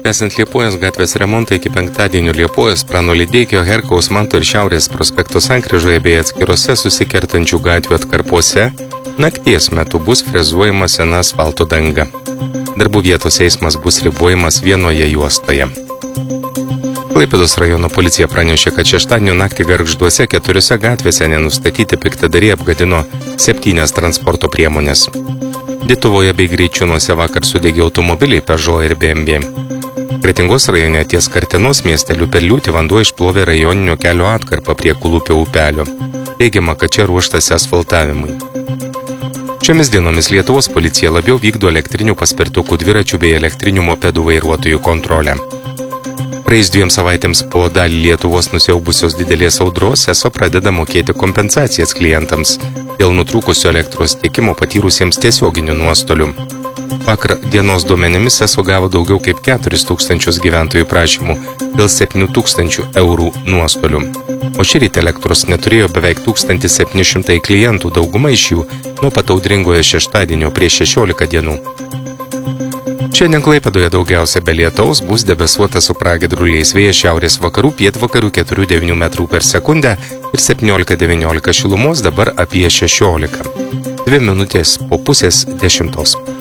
Tęsiant Liepojos gatvės remontą iki penktadienio Liepojos, Prano Lydeikio, Herkaus, Manto ir Šiaurės prospekto sankryžoje bei atskirose susikertančių gatvių atkarpose nakties metu bus frezuojama sena asfalto danga. Darbų vietos eismas bus ribojamas vienoje juostoje. Klaipėdos rajono policija pranešė, kad šeštadienio naktį Gargžduose 4 gatvėse nenustatyti piktadariai apgadino 7 transporto priemonės. Lietuvoje bei Greičiūnuose vakar sudegė automobiliai Peugeot ir BMW. Kretingos rajone ties Kartenos miesteliu per liūtį vanduo išplovė rajoninio kelio atkarpą prie Kulupio upelio. Teigiama, kad čia ruoštasi asfaltavimui. Šiomis dienomis Lietuvos policija labiau vykdo elektrinių paspirtukų, dviračių bei elektrinių mopedų vairuotojų kontrolę. Praėjus 2 savaitėms po dalį Lietuvos nusiaubusios didelės audros, ESO pradeda mokėti kompensacijas klientams dėl nutrūkusio elektros tiekimo patyrusiems tiesioginių nuostolių. Vakar dienos duomenimis ESO gavo daugiau kaip 4 000 gyventojų prašymų dėl 7 000 eurų nuostolių. O šįryt elektros neturėjo beveik 1700 klientų, dauguma iš jų nuo pat audringojo šeštadienio prieš 16 dienų. Šiandien Klaipėdoje daugiausia be lietaus, bus debesuota su pragiedruliais, vėjas šiaurės vakarų, pietvakarių 4–9 metrų per sekundę ir 17–19 šilumos, dabar apie 16. 2 minutės po 9:30.